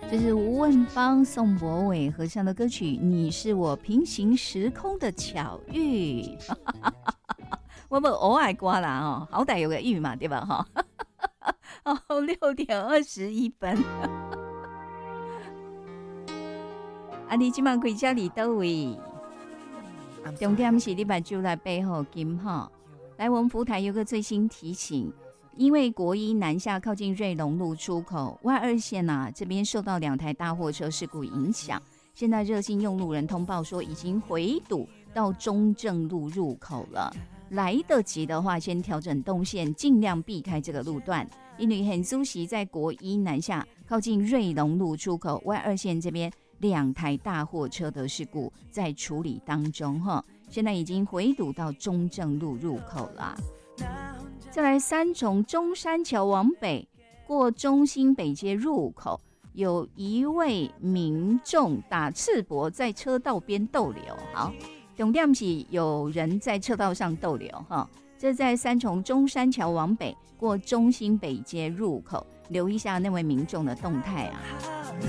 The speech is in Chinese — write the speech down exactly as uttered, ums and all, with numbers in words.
这是吴汶芳、宋柏伟合唱的歌曲《你是我平行时空的巧遇》。我们偶尔刮啦哦，好歹有个遇嘛，对吧？哈，哦，六点二十一分。啊，你今晚回家里倒位？重点是你把酒来背后金哈。来，我们福台有个最新提醒。因为国一南下靠近瑞隆路出口外二线啊，这边受到两台大货车事故影响，现在热心用路人通报说已经回堵到中正路入口了。来得及的话，先调整动线，尽量避开这个路段。因为很熟悉，在国一南下靠近瑞隆路出口外二线这边两台大货车的事故在处理当中哈，现在已经回堵到中正路入口了。再来，三重中山桥往北过中兴北街入口，有一位民众打赤膊在车道边逗留。好，重点是有人在车道上逗留哈。这在三重中山桥往北过中兴北街入口，留意一下那位民众的动态啊。